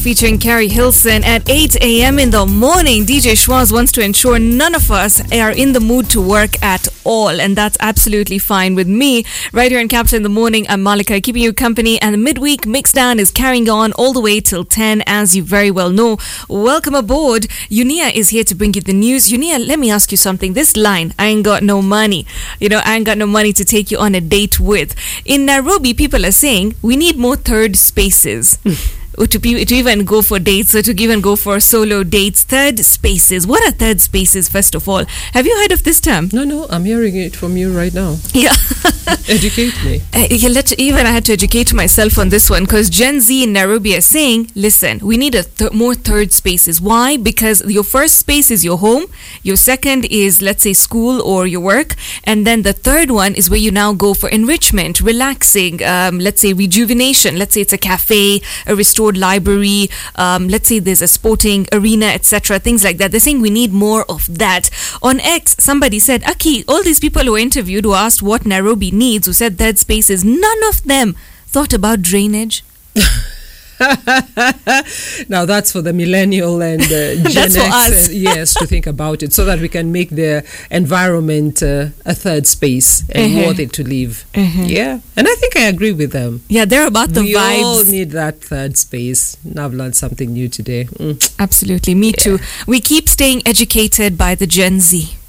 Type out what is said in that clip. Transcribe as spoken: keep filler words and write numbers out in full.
Featuring Carrie Hilson at eight a.m. in the morning. D J Schwaz wants to ensure none of us are in the mood to work at all, and that's absolutely fine with me. Right here in Capital in the Morning, I'm Malika, keeping you company, and the midweek mixdown is carrying on all the way till ten, as you very well know. Welcome aboard. Unia is here to bring you the news. Unia, let me ask you something. This line, I ain't got no money. You know, I ain't got no money to take you on a date with. In Nairobi, people are saying we need more third spaces. To, be, to even go for dates or to even go for solo dates. Third spaces. What are third spaces, first of all? Have you heard of this term? No, no, I'm hearing it from you right now. Yeah. Educate me. Uh, yeah, let, even I had to educate myself on this one, because Gen Z in Nairobi are saying, listen, we need a th- more third spaces. Why? Because your first space is your home. Your second is, let's say, school or your work. And then the third one is where you now go for enrichment, relaxing, um, let's say rejuvenation. Let's say it's a cafe, a restored library, um, let's say there's a sporting arena, et cetera, things like that. They're saying we need more of that. On X, somebody said, Aki, all these people who were interviewed who asked what Nairobi needs, who said third spaces, none of them thought about drainage. Now that's for the millennial and uh, Gen That's for X, us. uh, yes, to think about it, so that we can make the environment uh, a third space and Uh-huh. worth it to live. Uh-huh. Yeah, and I think I agree with them. Yeah, they're about the we vibes. all need that third space. And I've learned something new today. Mm. Absolutely, me Yeah. too. We keep staying educated by the Gen Z.